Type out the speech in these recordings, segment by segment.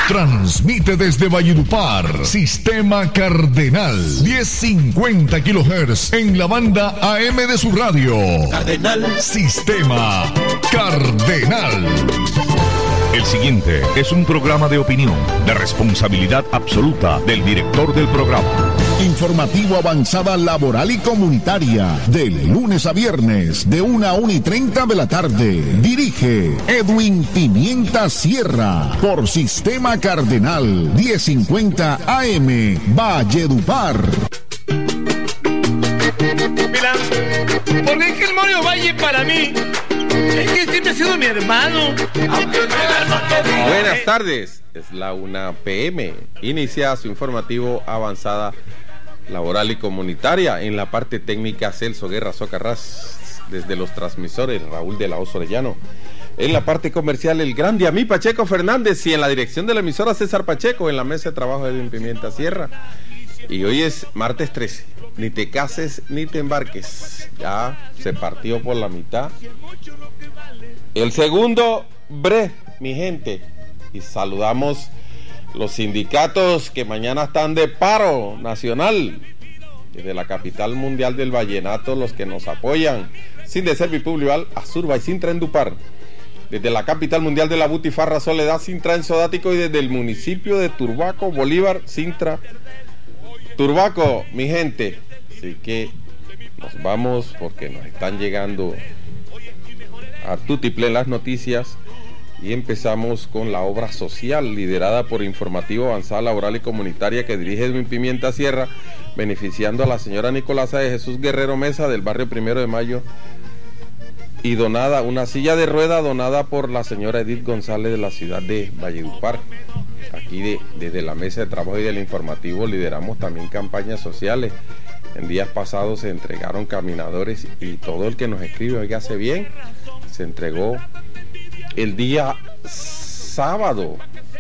Transmite desde Valledupar, Sistema Cardenal, 1050 kHz en la banda AM de su radio. Cardenal. Sistema Cardenal. El siguiente es un programa de opinión, de responsabilidad absoluta del director del programa. Informativo Avanzada Laboral y Comunitaria, de lunes a viernes, de 1 a 1:30 de la tarde. Dirige Edwin Pimienta Sierra, por Sistema Cardenal, 1050 AM, Valledupar. Mira, porque es que el Mario Valle para mí es que siempre ha sido mi hermano. Buenas tardes, es la 1 p.m. Inicia su informativo Avanzada Laboral y Comunitaria. En la parte técnica, Celso Guerra Socarrás. Desde los transmisores, Raúl de la Oso Orellano. En la parte comercial, el gran Diamí Pacheco Fernández. Y en la dirección de la emisora, César Pacheco. En la mesa de trabajo, Edwin Pimienta Sierra. Y hoy es martes 13. Ni te cases ni te embarques. Ya se partió por la mitad el segundo bre, mi gente. Y saludamos los sindicatos que mañana están de paro nacional. Desde la capital mundial del vallenato, los que nos apoyan. Sin de Servipublival, Azurba y Sintra en Dupar. Desde la capital mundial de la Butifarra, Soledad, Sintra en Sodático. Y desde el municipio de Turbaco, Bolívar, Sintra, Turbaco, mi gente. Así que nos vamos porque nos están llegando a tutiplén las noticias. Y empezamos con la obra social liderada por Informativo Avanzada Laboral y Comunitaria que dirige Edwin Pimienta Sierra, beneficiando a la señora Nicolasa de Jesús Guerrero Mesa del barrio 1 de Mayo, y donada una silla de rueda donada por la señora Edith González de la ciudad de Valledupar. Aquí desde la mesa de trabajo y del Informativo lideramos también campañas sociales. En días pasados se entregaron caminadores y todo el que nos escribe, óigase bien, se entregó el día sábado,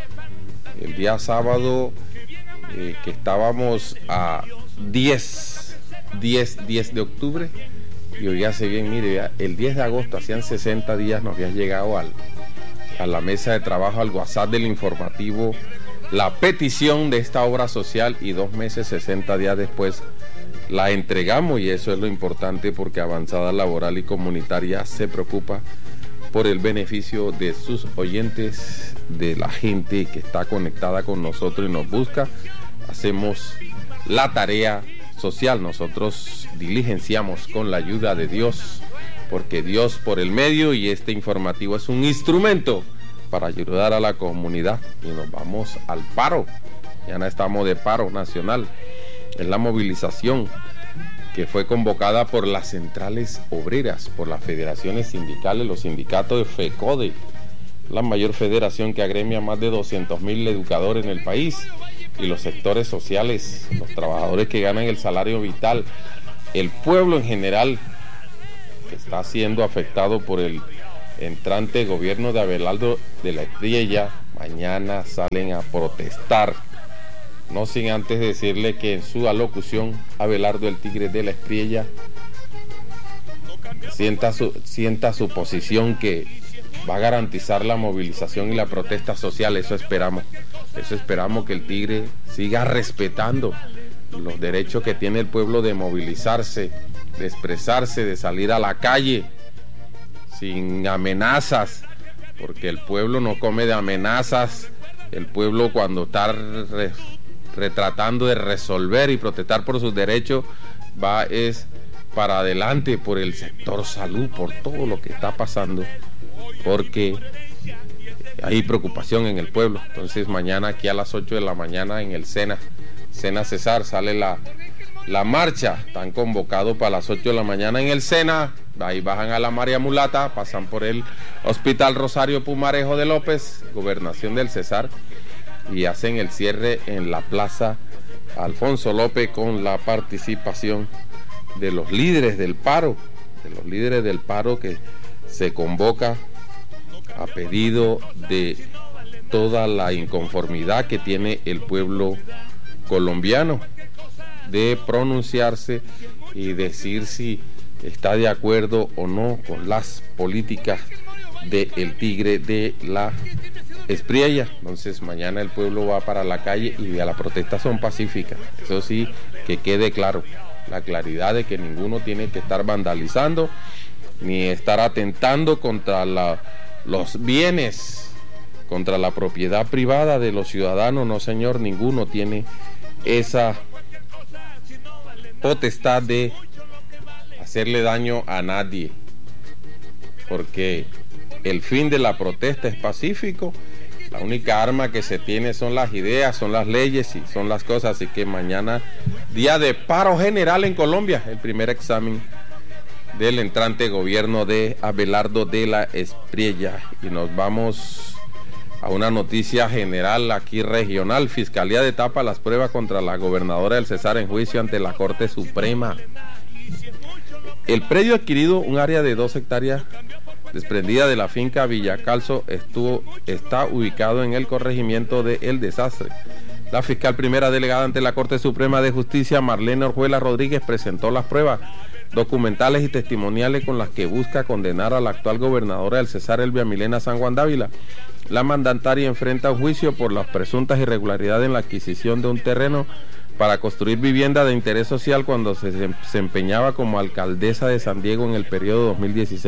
que estábamos a 10 de octubre, y oígase bien, mire, el 10 de agosto, hacían 60 días, nos había llegado a la mesa de trabajo, al WhatsApp del Informativo, la petición de esta obra social, y 2 meses, 60 días después, la entregamos, y eso es lo importante, porque Avanzada Laboral y Comunitaria se preocupa por el beneficio de sus oyentes, de la gente que está conectada con nosotros y nos busca. Hacemos la tarea social, nosotros diligenciamos con la ayuda de Dios, porque Dios por el medio, y este informativo es un instrumento para ayudar a la comunidad. Y nos vamos al paro. Ya no estamos de paro nacional, es la movilización que fue convocada por las centrales obreras, por las federaciones sindicales, los sindicatos de FECODE, la mayor federación que agremia a más de 200,000 educadores en el país, y los sectores sociales, los trabajadores que ganan el salario vital, el pueblo en general, que está siendo afectado por el entrante gobierno de Abelardo de la Espriella. Mañana salen a protestar. No sin antes decirle que en su alocución, Abelardo el Tigre de la Espriella sienta su posición, que va a garantizar la movilización y la protesta social. Eso esperamos que el Tigre siga respetando los derechos que tiene el pueblo de movilizarse, de expresarse, de salir a la calle sin amenazas, porque el pueblo no come de amenazas. El pueblo, cuando está tratando de resolver y protestar por sus derechos, va es para adelante, por el sector salud, por todo lo que está pasando, porque hay preocupación en el pueblo. Entonces mañana aquí a las 8 de la mañana en el Sena Cesar sale la marcha. Están convocados para las 8 de la mañana en el Sena. Ahí bajan a la María Mulata, pasan por el Hospital Rosario Pumarejo de López, Gobernación del Cesar, y hacen el cierre en la Plaza Alfonso López, con la participación de los líderes del paro, que se convoca a pedido de toda la inconformidad que tiene el pueblo colombiano, de pronunciarse y decir si está de acuerdo o no con las políticas del Tigre de la Espriella. Entonces mañana el pueblo va para la calle y las protestas son pacíficas. Eso sí, que quede claro, la claridad de que ninguno tiene que estar vandalizando ni estar atentando contra los bienes, contra la propiedad privada de los ciudadanos. No, señor, ninguno tiene esa potestad de hacerle daño a nadie, porque el fin de la protesta es pacífico. La única arma que se tiene son las ideas, son las leyes y son las cosas. Así que mañana, día de paro general en Colombia, el primer examen del entrante gobierno de Abelardo de la Espriella. Y nos vamos a una noticia general aquí regional. Fiscalía destapa las pruebas contra la gobernadora del Cesar en juicio ante la Corte Suprema. El predio adquirido, un área de 2 hectáreas desprendida de la finca Villacalzo, está ubicado en el corregimiento de El Desastre. La fiscal primera delegada ante la Corte Suprema de Justicia, Marlene Orjuela Rodríguez, presentó las pruebas documentales y testimoniales con las que busca condenar a la actual gobernadora del Cesar, Elvia Milena San Juan Dávila. La mandataria enfrenta un juicio por las presuntas irregularidades en la adquisición de un terreno para construir vivienda de interés social cuando se desempeñaba como alcaldesa de San Diego en el periodo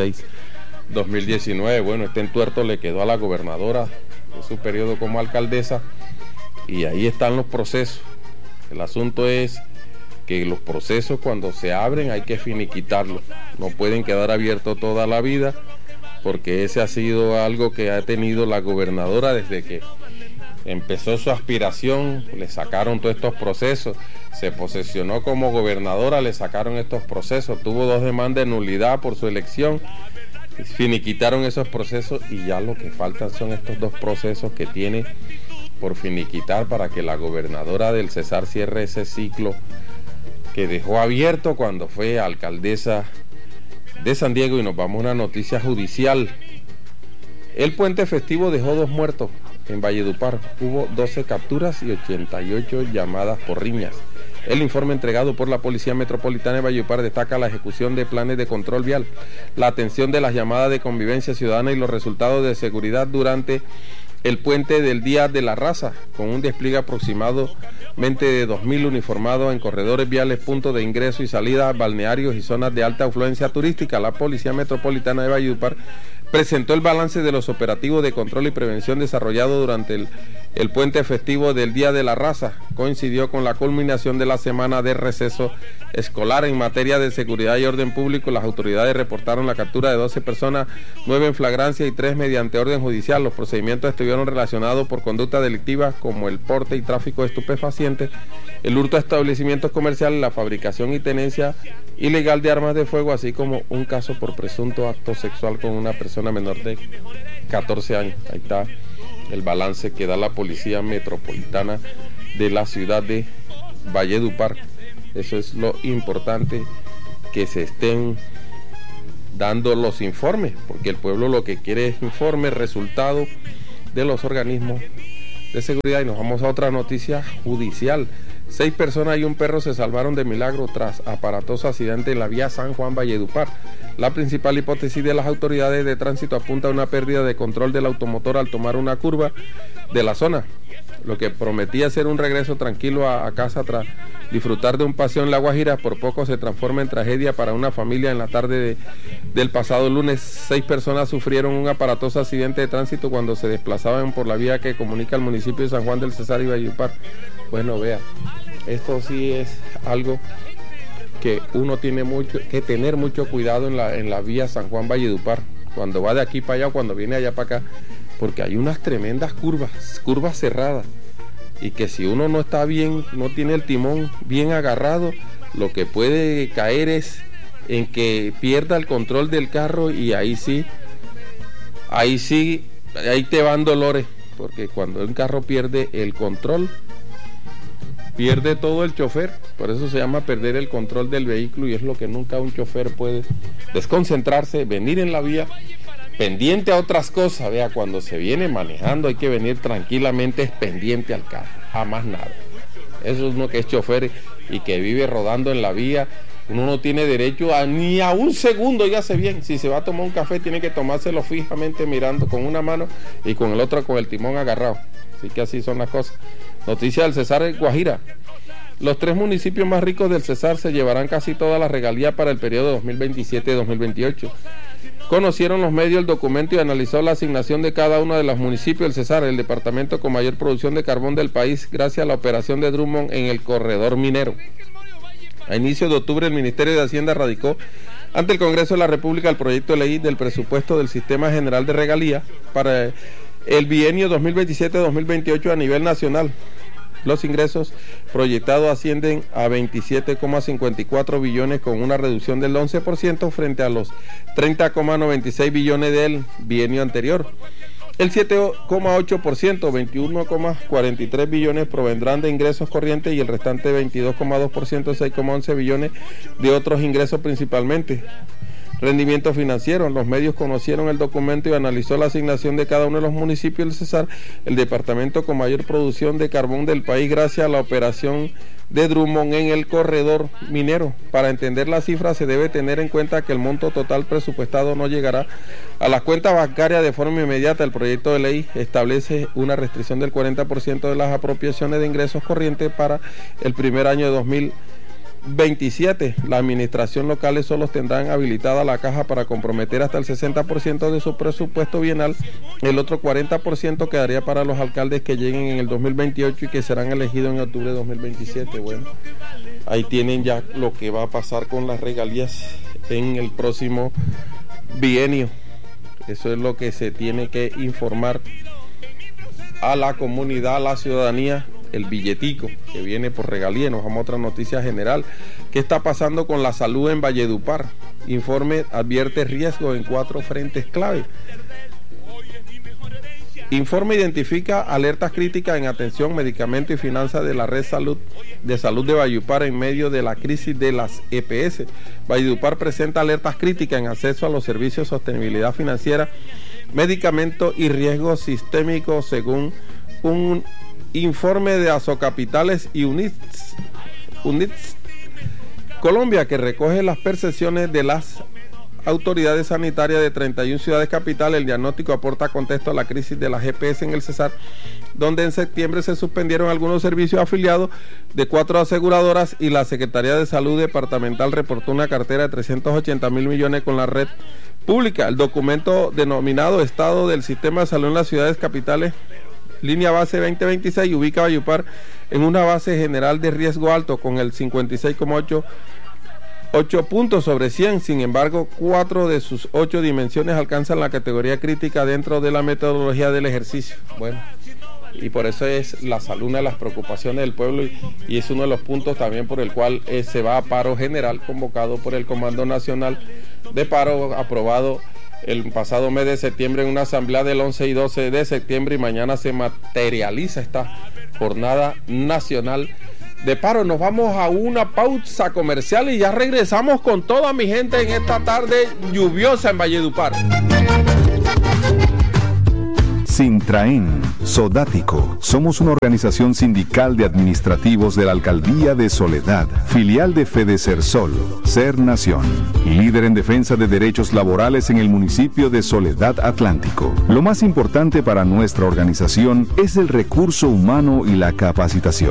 2016-2019. Bueno, este entuerto le quedó a la gobernadora de su periodo como alcaldesa y ahí están los procesos. El asunto es que los procesos, cuando se abren, hay que finiquitarlos, no pueden quedar abiertos toda la vida, porque ese ha sido algo que ha tenido la gobernadora desde que empezó su aspiración. Le sacaron todos estos procesos, se posesionó como gobernadora, le sacaron estos procesos, tuvo 2 demandas de nulidad por su elección, finiquitaron esos procesos y ya lo que faltan son estos 2 procesos que tiene por finiquitar para que la gobernadora del Cesar cierre ese ciclo que dejó abierto cuando fue alcaldesa de San Diego. Y nos vamos a una noticia judicial. El puente festivo dejó 2 muertos en Valledupar. Hubo 12 capturas y 88 llamadas por riñas. El informe entregado por la Policía Metropolitana de Valledupar destaca la ejecución de planes de control vial, la atención de las llamadas de convivencia ciudadana y los resultados de seguridad durante el puente del Día de la Raza, con un despliegue aproximadamente de 2.000 uniformados en corredores viales, puntos de ingreso y salida, balnearios y zonas de alta afluencia turística. La Policía Metropolitana de Valledupar presentó el balance de los operativos de control y prevención desarrollados durante el puente festivo del Día de la Raza. Coincidió con la culminación de la semana de receso escolar. En materia de seguridad y orden público, las autoridades reportaron la captura de 12 personas, 9 en flagrancia y 3 mediante orden judicial. Los procedimientos estuvieron relacionados por conductas delictivas como el porte y tráfico de estupefacientes, el hurto a establecimientos comerciales, la fabricación y tenencia ilegal de armas de fuego, así como un caso por presunto acto sexual con una persona menor de 14 años. Ahí está el balance que da la Policía Metropolitana de la ciudad de Valledupar. Eso es lo importante, que se estén dando los informes, porque el pueblo lo que quiere es informes, resultados de los organismos de seguridad. Y nos vamos a otra noticia judicial. 6 personas y un perro se salvaron de milagro tras aparatoso accidente en la vía San Juan Valledupar. La principal hipótesis de las autoridades de tránsito apunta a una pérdida de control del automotor al tomar una curva de la zona. Lo que prometía ser un regreso tranquilo a casa tras disfrutar de un paseo en La Guajira, por poco se transforma en tragedia para una familia. En la tarde del pasado lunes, 6 personas sufrieron un aparatoso accidente de tránsito cuando se desplazaban por la vía que comunica el municipio de San Juan del Cesar y Valledupar. Bueno, vea, esto sí es algo que uno tiene que tener mucho cuidado en la vía San Juan Valledupar, cuando va de aquí para allá, cuando viene allá para acá, porque hay unas tremendas curvas cerradas, y que si uno no está bien, no tiene el timón bien agarrado, lo que puede caer es en que pierda el control del carro, y ahí te van dolores, porque cuando un carro pierde el control, pierde todo el chofer. Por eso se llama perder el control del vehículo, y es lo que nunca un chofer puede: desconcentrarse, venir en la vía pendiente a otras cosas. Vea, cuando se viene manejando hay que venir tranquilamente pendiente al carro, a más nada. Eso es uno que es chofer y que vive rodando en la vía Uno no tiene derecho ni a un segundo, ya sé bien. Si se va a tomar un café, tiene que tomárselo fijamente mirando con una mano y con el otro con el timón agarrado. Así que así son las cosas. Noticia del Cesar en Guajira. Los 3 municipios más ricos del Cesar se llevarán casi toda la regalía para el periodo 2027-2028. Conocieron los medios el documento y analizó la asignación de cada uno de los municipios del Cesar, el departamento con mayor producción de carbón del país, gracias a la operación de Drummond en el corredor minero. A inicios de octubre, el Ministerio de Hacienda radicó ante el Congreso de la República el proyecto de ley del presupuesto del Sistema General de Regalía para el bienio 2027-2028 a nivel nacional. Los ingresos proyectados ascienden a 27,54 billones con una reducción del 11% frente a los 30,96 billones del bienio anterior. El 7,8%, 21,43 billones provendrán de ingresos corrientes y el restante 22,2%, 6,11 billones de otros ingresos principalmente. Rendimiento financiero. Los medios conocieron el documento y analizó la asignación de cada uno de los municipios del Cesar, el departamento con mayor producción de carbón del país gracias a la operación de Drummond en el corredor minero. Para entender la cifra se debe tener en cuenta que el monto total presupuestado no llegará a las cuentas bancarias de forma inmediata. El proyecto de ley establece una restricción del 40% de las apropiaciones de ingresos corrientes para el primer año de 2027. Las administraciones locales solo tendrán habilitada la caja para comprometer hasta el 60% de su presupuesto bienal. El otro 40% quedaría para los alcaldes que lleguen en el 2028 y que serán elegidos en octubre de 2027. Bueno, ahí tienen ya lo que va a pasar con las regalías en el próximo bienio. Eso es lo que se tiene que informar a la comunidad, a la ciudadanía. El billetico que viene por regalía. Nos vamos a otra noticia general. ¿Qué está pasando con la salud en Valledupar? Informe advierte riesgo en 4 frentes clave. Informe identifica alertas críticas en atención, medicamento y finanzas de la red de salud de Valledupar en medio de la crisis de las EPS. Valledupar presenta alertas críticas en acceso a los servicios, sostenibilidad financiera, medicamentos y riesgos sistémicos según un informe de Asocapitales y UNITS Colombia, que recoge las percepciones de las autoridades sanitarias de 31 ciudades capitales. El diagnóstico aporta contexto a la crisis de la GPS en el Cesar, donde en septiembre se suspendieron algunos servicios afiliados de 4 aseguradoras y la Secretaría de Salud Departamental reportó una cartera de 380 mil millones con la red pública. El documento denominado Estado del Sistema de Salud en las ciudades capitales, línea base 2026, ubica a Valledupar en una base general de riesgo alto con el 56,8 puntos sobre 100. Sin embargo, 4 de sus 8 dimensiones alcanzan la categoría crítica dentro de la metodología del ejercicio. Bueno, y por eso es la salud una de las preocupaciones del pueblo y es uno de los puntos también por el cual se va a paro general convocado por el Comando Nacional de Paro, aprobado el pasado mes de septiembre en una asamblea del 11 y 12 de septiembre, y mañana se materializa esta jornada nacional de paro. Nos vamos a una pausa comercial y ya regresamos con toda mi gente en esta tarde lluviosa en Valledupar. Sintraen, Sodático. Somos una organización sindical de administrativos de la Alcaldía de Soledad, filial de Fedecersol, Ser Nación, líder en defensa de derechos laborales en el municipio de Soledad Atlántico. Lo más importante para nuestra organización es el recurso humano y la capacitación.